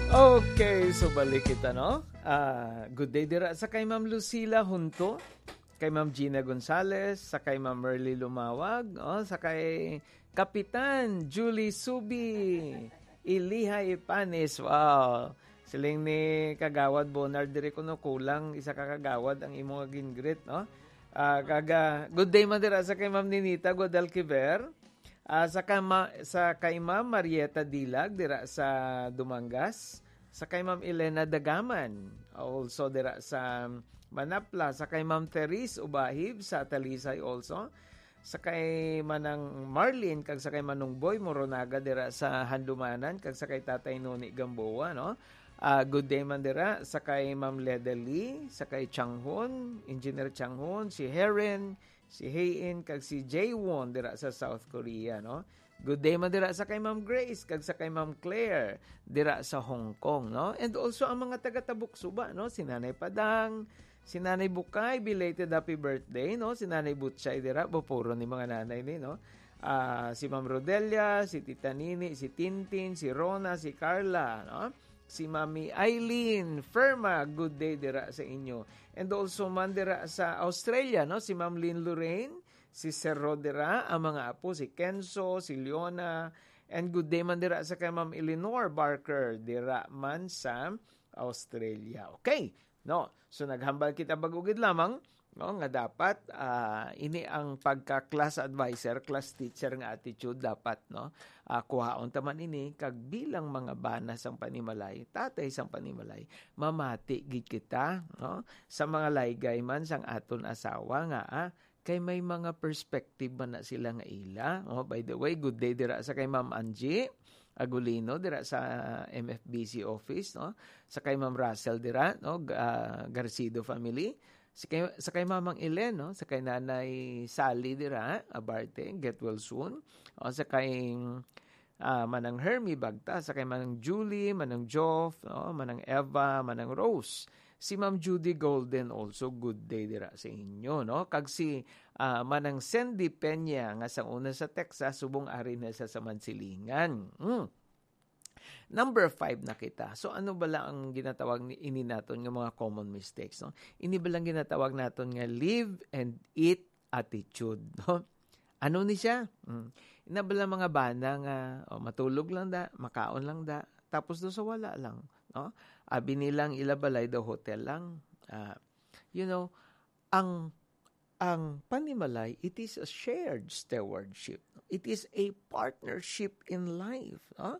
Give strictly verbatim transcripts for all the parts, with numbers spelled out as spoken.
Okay, so balik kita, no? Ah, good day dira sa kay Ma'am Lucila Hunto, kay Ma'am Gina Gonzalez, sa kay Ma'am Merly Lumawag, oh, sa kay Kapitan Julie Subi, Ilihay Panis. Wow. Siling ni Kagawad Bonard dire kuno kulang isa ka kagawad ang imong gingrit, no? Ah, kaga good day man dira sa kay Ma'am Ninita Guadalquiver. Uh, sa, kama, sa kay Ma'am Marieta Dilag, dira sa Dumangas. Sa kay Ma'am Elena Dagaman, also dira sa Manapla. Sa kay Ma'am Therese Ubahib, sa Talisay also. Sa kay Manang Marlene, kag sa kay Manong Boy Moronaga, dira sa Handumanan, kag sa kay Tatay Noni Gamboa, no? Uh, good day man dira sa kay Ma'am Leda Lee, sa kay Changhon, Engineer Changhon, si Heron, si Hayin, kag si Jaewon dira sa South Korea, no? Good day man dira sa kay Ma'am Grace, kag sa kay Ma'am Claire dira sa Hong Kong, no? And also ang mga taga-Tabuk-Suba, no? Si Nanay Padang, si Nanay Bukay, belated happy birthday, no? Si Nanay Butchay dira, bupuro ni mga nanay ni, no? Uh, si Ma'am Rodelia, si Tita Nini, si Tintin, si Rona, si Carla, no? Si Mami Eileen Ferma, good day dira sa inyo. And also man dira sa Australia, no? Si Ma'am Lynn Lorraine, si Sir Rodera, ang mga apo, si Kenzo, si Leona, and good day man dira sa kay Ma'am Eleanor Barker, dira man sa Australia. Okay, no? So naghambal kita bagugid lamang, no? Nga dapat, uh, ini ang pagka-class advisor, class teacher nga attitude dapat, no? Uh, kuhaon taman ini, kag bilang mga banas ang panimalay, tatay sang panimalay, mamati gid kita, no? Sa mga laygay man sang aton asawa nga, ah, kay may mga perspective man na sila nga ila. Oh, by the way, good day dira sa kay Ma'am Angie Agulino dira sa M F B C office, no? Sa kay Ma'am Russell dira, no? Uh, Garcido family. Sa kay, sa kay Mamang Elen, no? Sa kay Nanay Sally dira, Abarte, get well soon. O sa kay uh, Manang Hermie Bagta, sa kay Manang Julie, Manang Joff, no? Manang Eva, Manang Rose. Si Ma'am Judy Golden also, good day dira sa inyo, no? Kag si uh, Manang Sandy Peña nga sa una sa Texas, subong ari na sa Samansilingan. Mm. Number five na kita. So ano ba lang ang ginatawag ni ini naton nga mga common mistakes, no? Ini ba lang ginatawag naton nga live and eat attitude, no? Ano ni siya? Mm. Ina ba lang mga bana nga oh, matulog lang da, makaon lang da, tapos do sa wala lang, no? Abi nilang ilabalay do hotel lang. Uh, you know, ang ang panimalay, it is a shared stewardship. It is a partnership in life, no?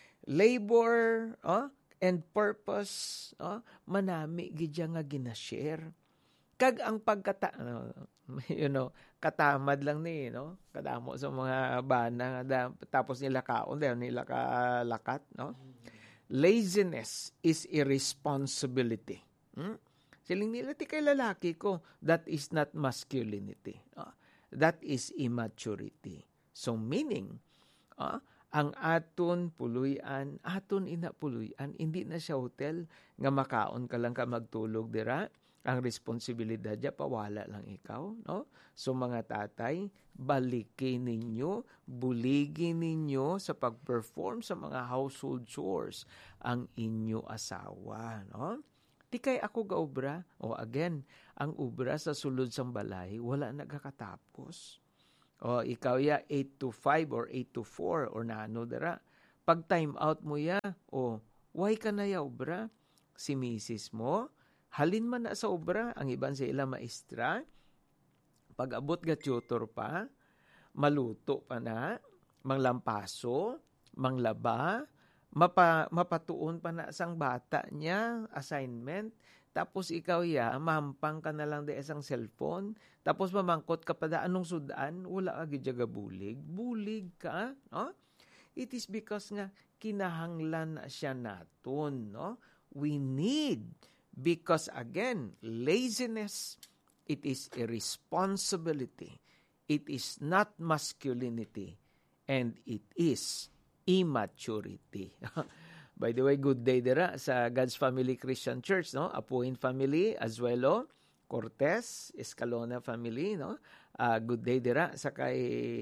Labor uh, and purpose, uh, manami gidya nga ginashare. Kag ang pagkata, uh, you know, katamad lang ni, no? Kadamo sa mga bana, da, tapos nila kaon, dahil nila kalakat, no? Laziness is irresponsibility. Hmm? Siling nila, ti kay lalaki ko, that is not masculinity. Uh, that is immaturity. So meaning, uh, ang aton puluyan, aton ina puluyan, hindi na siya hotel, nga makaon ka lang ka magtulog dira, ang responsibilidad niya, pawala lang ikaw, no? So mga tatay, balikin ninyo, buligin ninyo sa pag-perform sa mga household chores ang inyo asawa, no? Di kay ako gaobra, o again, ang ubra sa sulod sang balay, wala nagkakatapos. O ikaw ya eight to five or eight to four or naano dara. Pag time out mo ya, o why ka na ya obra? Si misis mo, halin man na sa obra, ang iban sa ila maestra, pag abot ga tutor pa, maluto pa na, manglampaso, manglaba, mapa, mapatuon pa na sang bata niya, assignment, tapos ikaw ya, mampang ka na lang de isang cellphone, tapos mamangkot ka pa da, anong sudan, wala ka gidyaga bulig, bulig ka, no? It is because nga, kinahanglan na siya naton, no? We need, because again, laziness, it is irresponsibility, it is not masculinity, and it is immaturity. By the way, good day dira sa God's Family Christian Church, no? Apuin family, Azuelo, Cortez, Escalona family, no? Uh, good day dira sa kay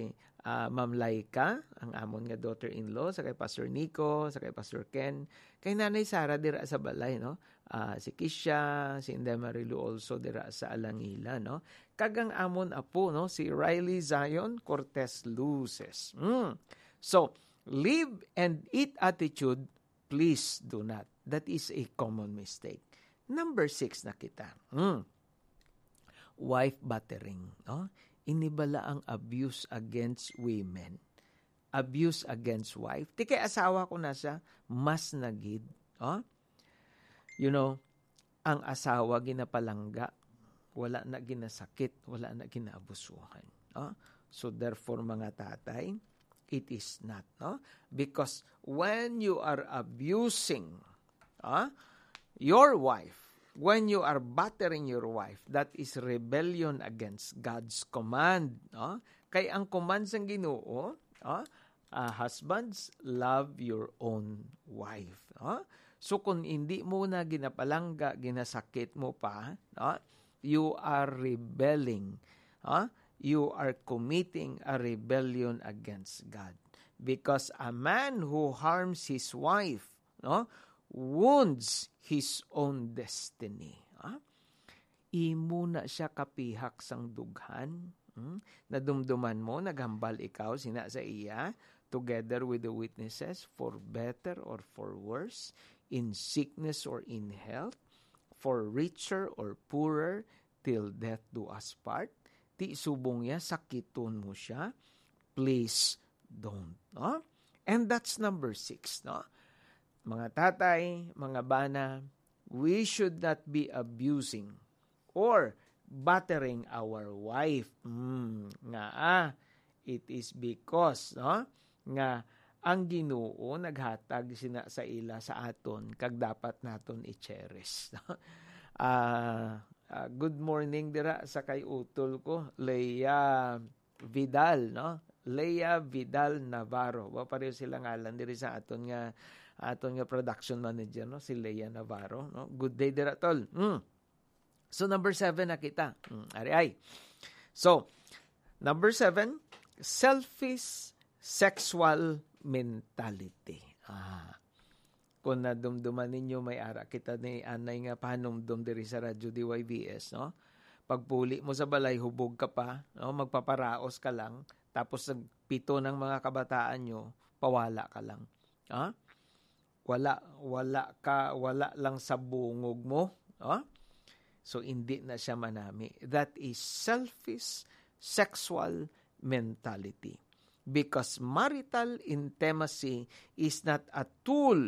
uh, Ma'am Laika, ang amon nga daughter-in-law, sa kay Pastor Nico, sa kay Pastor Ken, kay Nanay Sara dira sa balay, no? Uh, si Kisha, si Inday Marilu also dira sa Alangila, no? Kagang amon apo, no? Si Riley Zion Cortez Luces. Mm. So, live and eat attitude, please do not. That is a common mistake. Number six na kita. Mm. Wife battering, no? Inibala ang abuse against women. Abuse against wife. Di kay asawa ko na siya, mas nagid. Oh? You know, ang asawa ginapalangga, wala na ginasakit, wala na ginaabusuhan. Oh? So therefore, mga tatay, it is not. No? Because when you are abusing oh, your wife, when you are battering your wife, that is rebellion against God's command. No? Kay ang command ng Ginoo, oh, uh, husbands, love your own wife. No? So kung hindi mo na ginapalangga, ginasakit mo pa, no? You are rebelling. No? You are committing a rebellion against God. Because a man who harms his wife, no, wounds his own destiny. Ah? Imo na siya kapihak sang dughan. Hmm? Nadumduman mo, naghambal ikaw, sina sa iya, together with the witnesses, for better or for worse, in sickness or in health, for richer or poorer, till death do us part. Ti subong niya, sakiton mo siya. Please don't. No? And that's number six. No? Mga tatay, mga bana, we should not be abusing or battering our wife. Mm, nga ah, it is because no, nga ang Ginoo naghatag sina sa ila sa aton kag dapat naton i-cherish. No? Uh, uh, good morning dira sa kay utol ko, Leia Vidal, no? Leia Vidal Navarro. Wa pareho sila ngalan diri sa aton nga aton nga production manager, no, si Leia Navarro, no. Good day dira tol. Mm. So number seven na kita. Mm, ari ay. So number seven, selfish sexual mentality. Ah. Kung nadumduman ninyo may ara kita ni anay nga panumdum diri sa Radyo D Y V S, no. Pagpuli mo sa balay hubog ka pa, no, magpaparaos ka lang, tapos pito ng mga kabataan nyo, pawala ka lang. Ah? Wala, wala ka, wala lang sa bungog mo. Oh? So, hindi na siya manami. That is selfish sexual mentality. Because marital intimacy is not a tool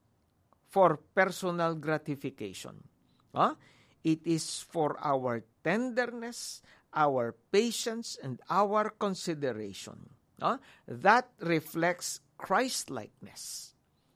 for personal gratification. Oh? It is for our tenderness, our patience, and our consideration. Oh? That reflects Christ-likeness.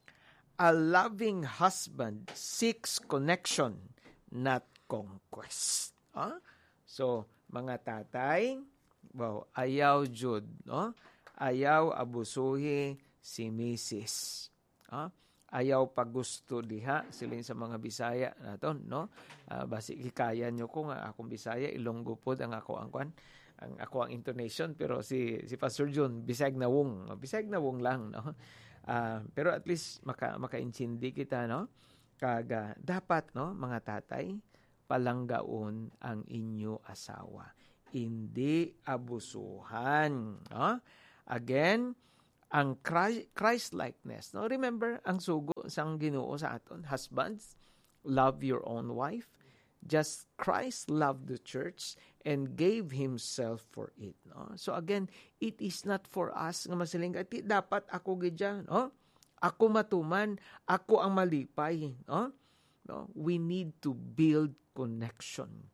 A loving husband seeks connection, not conquest. Huh? So, mga tatay, wow, ayaw jud, no? Ayaw abusuhi si Missus Huh? Ayaw pagusto diha silin sa mga Bisaya naton, no? Uh, basi hikaya nyo ko nga akong Bisaya, Ilonggo pod ang ako ang kwan, ang ako ang intonation, pero si si Pastor John bisag na wong, bisag na wong lang, no? Uh, pero at least maka makaintindi kita, no? Kaga dapat, no, mga tatay, palanggaon ang inyo asawa. Hindi abusuhan, no? Again, ang Christ-likeness, no? Remember ang sugo sang Ginoo sa aton, husbands, love your own wife. Just Christ loved the church and gave himself for it, no? So again, it is not for us nga masiling ati dapat ako gidya, no? Ako matuman, ako ang malipay, no? No? We need to build connection.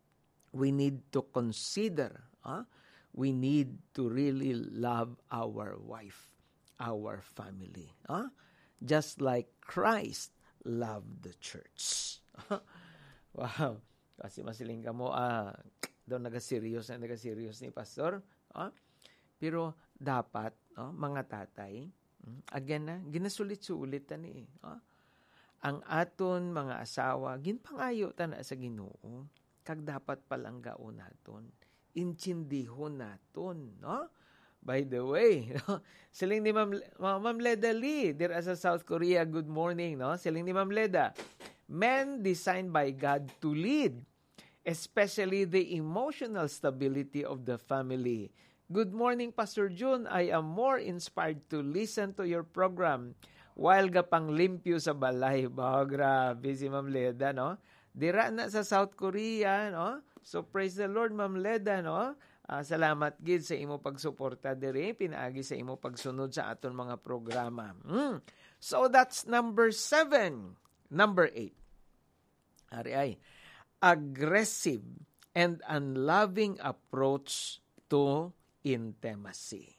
We need to consider, huh? We need to really love our wife, our family, huh? Just like Christ loved the church. Wow. Kasi masiling ka mo, ah, doon naga-serious na naga-serious ni Pastor. Ah? Pero dapat, oh, mga tatay, again na, ginasulit-sulit ta ni. Ah? Ang aton mga asawa, ginpangayo ta na sa Ginoo, kag dapat palanggaon naton, intindihon naton, no? by the way, no? Siling ni Ma'am, Ma'am Leda Lee, there sa South Korea, good morning, no? Siling ni Ma'am Leda, men designed by God to lead, especially the emotional stability of the family. Good morning, Pastor June. I am more inspired to listen to your program while gapang limpyo sa balay. Ba, grabe si Ma'am Leda, no? Dira na sa South Korea, no? So, praise the Lord, Ma'am Leda, no? Uh, salamat gid sa imo pagsuporta diri, pinaagi sa imo pagsunod sa aton mga programa. Mm. So, that's number seven. Number eight. Ari ay, aggressive and unloving approach to intimacy.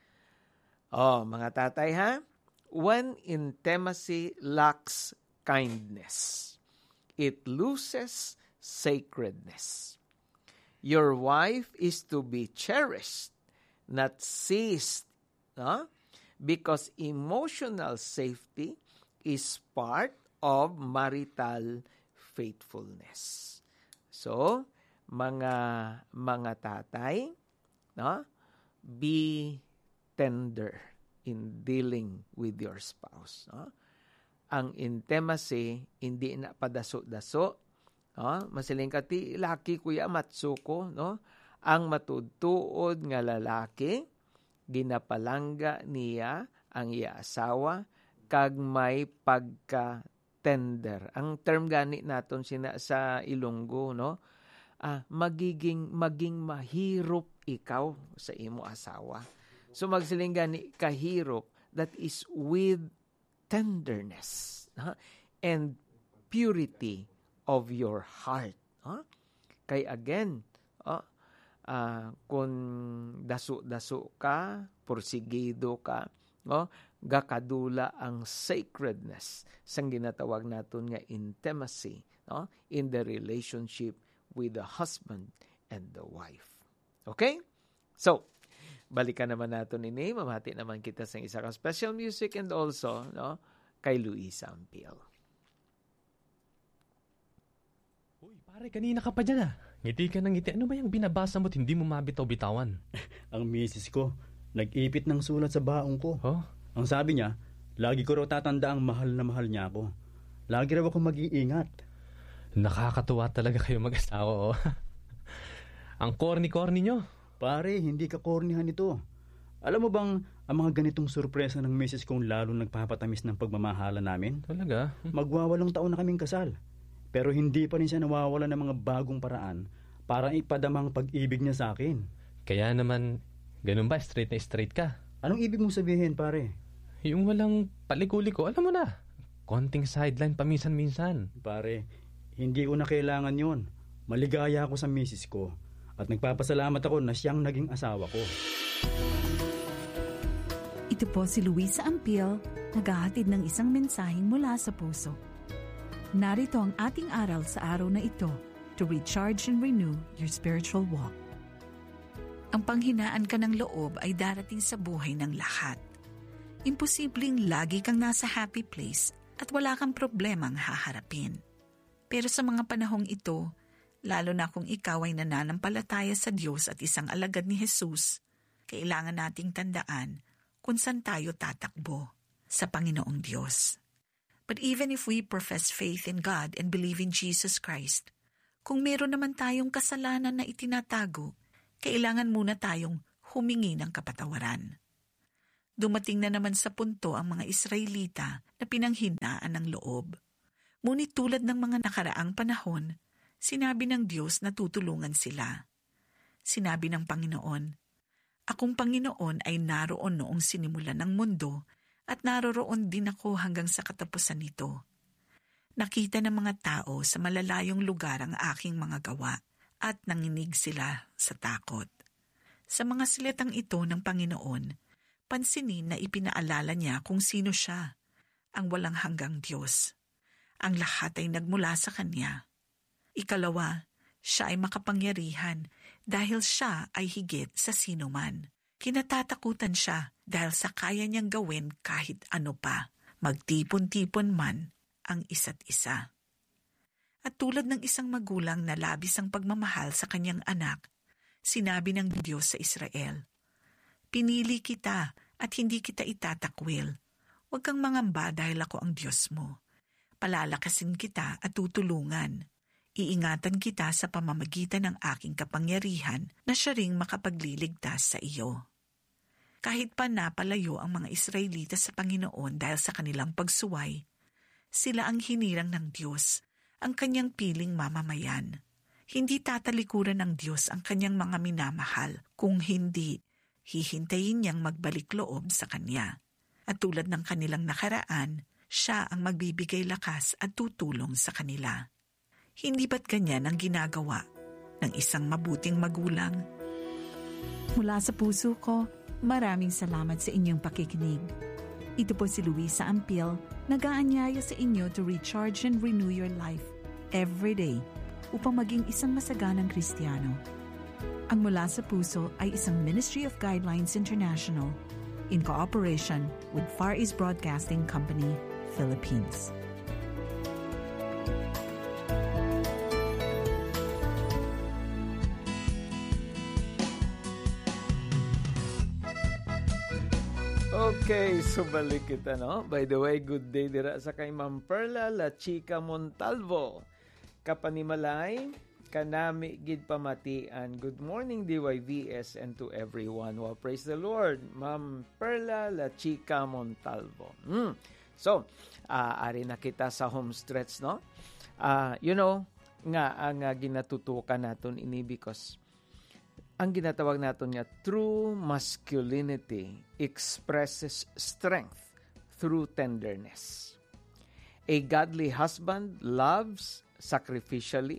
Oh, mga tatay ha? When intimacy lacks kindness, it loses sacredness. Your wife is to be cherished, not seized, no? Because emotional safety is part of marital faithfulness. So, mga mga tatay, no? Be tender in dealing with your spouse, no? Ang intimacy, hindi na padaso-daso. No? Masiling kati, laki kuya matsuko. No? Ang matudtuod nga lalaki, ginapalangga niya ang iya asawa, kag may pagka-tender. Ang term gani naton sina sa Ilonggo, no? Ah, magiging, maging mahirop ikaw sa imo asawa. So magsiling gani kahirop, that is with tenderness, huh? And purity of your heart. Huh? Kay again, uh, uh, kung daso-daso ka, porsigido ka, no? Gakadula ang sacredness sang ginatawag naton nga intimacy, no? In the relationship with the husband and the wife. Okay? So, balikan naman natin ini, mamati naman kita sa isa ka special music and also, no, kay Luisa Ampil. Uy, pare, kanina ka pa dyan ah. Ngiti ka ng ngiti. Ano ba yung binabasa mo't hindi mo mabitaw-bitawan? Ang misis ko, nag-ipit ng sulat sa baong ko. Oh? Ang sabi niya, lagi ko raw tatanda ang mahal na mahal niya ako. Lagi raw ako mag-iingat. Nakakatuwa talaga kayo mag-asawa, oh. Ang corny-corny nyo. Pare, hindi ka kornihan ito. Alam mo bang ang mga ganitong sorpresa ng misis kong lalo nagpapatamis ng pagmamahala namin? Talaga? Magwawalong taon na kaming kasal. Pero hindi pa rin siya nawawala ng mga bagong paraan para ipadamang pag-ibig niya sa akin. Kaya naman, ganun ba? Straight na straight ka? Anong ibig mong sabihin, pare? Yung walang palikuli-ko, alam mo na. Konting sideline paminsan-minsan. Pare, hindi ko na kailangan yon. Maligaya ako sa misis ko. At nagpapasalamat ako na siyang naging asawa ko. Ito po si Luisa Ampil, naghahatid ng isang mensaheng mula sa puso. Narito ang ating aral sa araw na ito to recharge and renew your spiritual walk. Ang panghinaan ka ng loob ay darating sa buhay ng lahat. Imposibleng lagi kang nasa happy place at wala kang problemang haharapin. Pero sa mga panahong ito, lalo na kung ikaw ay nananampalataya sa Diyos at isang alagad ni Jesus, kailangan nating tandaan kung saan tayo tatakbo, sa Panginoong Diyos. But even if we profess faith in God and believe in Jesus Christ, kung meron naman tayong kasalanan na itinatago, kailangan muna tayong humingi ng kapatawaran. Dumating na naman sa punto ang mga Israelita na pinanghinaan ng loob. Ngunit tulad ng mga nakaraang panahon, sinabi ng Diyos na tutulungan sila. Sinabi ng Panginoon, "Akong Panginoon ay naroon noong sinimulan ng mundo at naroroon din ako hanggang sa katapusan nito. Nakita ng mga tao sa malalayong lugar ang aking mga gawa at nanginig sila sa takot." Sa mga salitang ito ng Panginoon, pansinin na ipinaalala niya kung sino siya, ang walang hanggang Diyos. Ang lahat ay nagmula sa Kanya. Ikalawa, siya ay makapangyarihan dahil siya ay higit sa sino man. Kinatatakutan siya dahil sa kaya niyang gawin kahit ano pa, magtipon-tipon man ang isa't isa. At tulad ng isang magulang na labis ang pagmamahal sa kanyang anak, sinabi ng Diyos sa Israel, Pinili kita at hindi kita itatakwil. Huwag kang mangamba dahil ako ang Diyos mo. Palalakasin kita at tutulungan. Iingatan kita sa pamamagitan ng aking kapangyarihan na siya ring makapagliligtas sa iyo. Kahit pa napalayo ang mga Israelita sa Panginoon dahil sa kanilang pagsuway, sila ang hinirang ng Diyos, ang kanyang piling mamamayan. Hindi tatalikuran ng Diyos ang kanyang mga minamahal, kung hindi, hihintayin niyang magbalik loob sa kanya. At tulad ng kanilang nakaraan, siya ang magbibigay lakas at tutulong sa kanila. Hindi ba't ganyan ang ginagawa ng isang mabuting magulang? Mula sa puso ko, maraming salamat sa inyong pakikinig. Ito po si Luisa Ampil, nag-aanyaya sa inyo to recharge and renew your life every day upang maging isang masaganang Kristiyano. Ang Mula sa Puso ay isang Ministry of Guidelines International in cooperation with Far East Broadcasting Company, Philippines. Okay, so balik kita, no? By the way, good day dira sa kay Ma'am Perla La Chica Montalvo. Kapanimalay, kanami gid pamatian. Good morning, D Y V S, and to everyone. Well, praise the Lord. Ma'am Perla La Chica Montalvo. Mm. So, uh, ari na kita sa home stretch, no? Uh, you know, nga ang uh, ginatutukan naton ini because ang ginatawag natin nga, true masculinity expresses strength through tenderness. A godly husband loves sacrificially,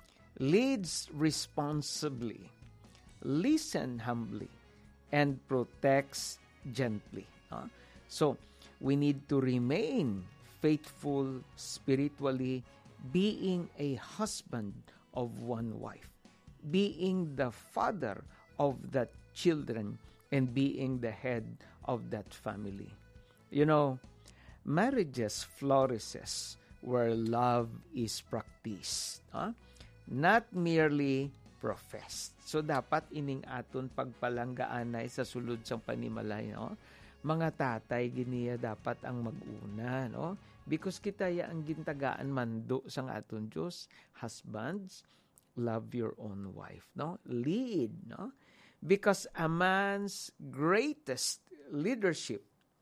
leads responsibly, listens humbly, and protects gently. Uh, so, we need to remain faithful spiritually, being a husband of one wife, being the father of that children, and being the head of that family. You know, marriages flourishes where love is practiced, huh? Not merely professed. So dapat ining aton pagpalanggaan na sa sulod sang panimalay, no? Mga tatay giniya dapat ang mag-una, no? Because kita ya ang gintagaan mando sang aton Diyos, husbands, love your own wife, no? Lead, no? Because a man's greatest leadership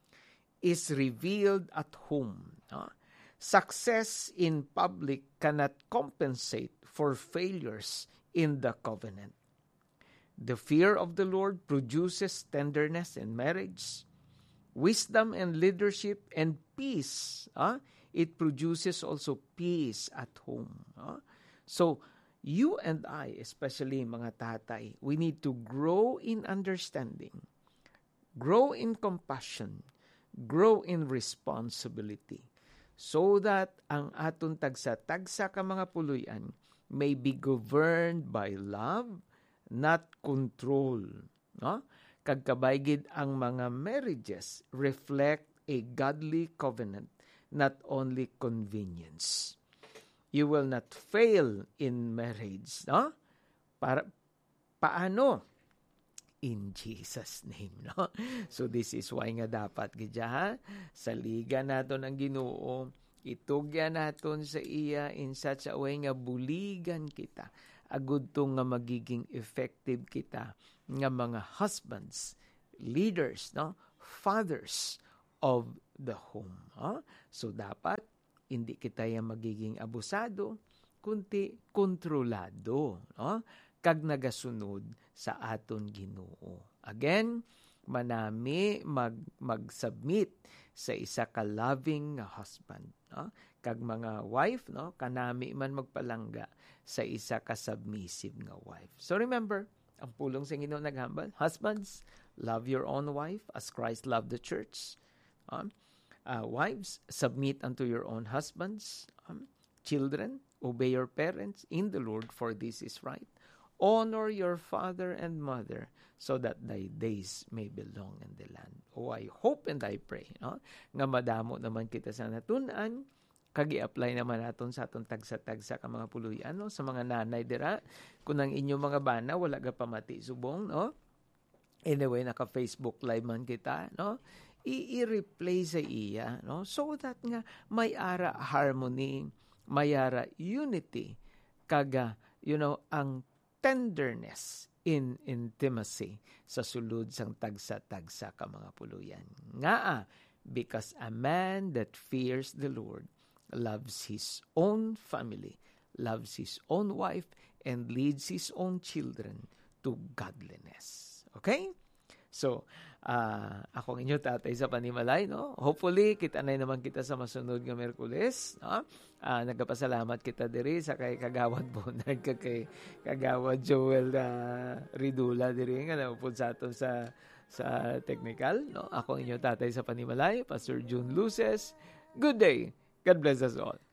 is revealed at home, no? Success in public cannot compensate for failures in the covenant. The fear of the Lord produces tenderness in marriage, wisdom and leadership, and peace. Huh? It produces also peace at home. Huh? So, you and I, especially mga tatay, we need to grow in understanding, grow in compassion, grow in responsibility, so that ang aton tagsa-tagsa ka mga puluyan may be governed by love, not control. No? Kagkabaygid ang mga marriages reflect a godly covenant, not only convenience. You will not fail in marriage, no? Para paano? In Jesus' name, no? So this is why nga dapat gidya sa liga naton ang Ginoo, itugya naton sa iya in such a way nga buligan kita. Agud to nga magiging effective kita nga mga husbands, leaders, no? Fathers of the home. Huh? So dapat hindi kita yung magiging abusado, kundi kontrolado, no? Kag nagasunod sa aton Ginoo. Again, manami mag mag-submit sa isa ka loving husband, no? Kag mga wife, no, kanami man magpalangga sa isa ka submissive nga wife. So remember, ang pulong sa Ginoo naghambal, husbands, love your own wife as Christ loved the church. Um, Uh, wives, submit unto your own husbands. Um, children, obey your parents in the Lord, for this is right. Honor your father and mother, so that thy days may be long in the land. Oh, I hope and I pray, no? Nga madamo naman kita sa natunan, kagi-apply naman naton sa atong tagsa-tagsa ka mga puluyan, no? Sa mga nanay dira, kung ang inyong mga bana, wala ka pamati subong, no? anyway, naka-Facebook live man kita, no? I- i-replay sa iya, no? So that nga may ara harmony, may ara unity, kaga, you know, ang tenderness in intimacy sa sulod sang tagsa-tagsa ka mga puluyan. Nga, because a man that fears the Lord loves his own family, loves his own wife, and leads his own children to godliness. Okay? So, uh, ako inyo tatay sa Panimalay, no? Hopefully, kita na naman kita sa masunod nga Merkules, no? Uh, nagkapasalamat kita diri sa kay Kagawad Bonard, kay Kagawad Joel uh, Ridula diri nga naupod sa ato sa sa technical, no? Ako inyo tatay sa Panimalay, Pastor June Luces. Good day. God bless us all.